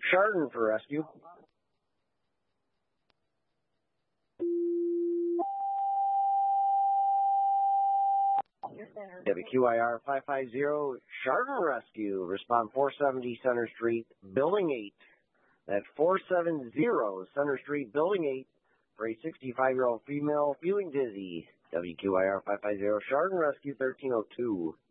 Chardon for rescue. WQIR 550, Chardon Rescue. Respond 470 Center Street, Building 8. That's 470 Center Street, Building 8, for a 65-year-old female feeling dizzy. WQIR 550, Chardon Rescue 1302.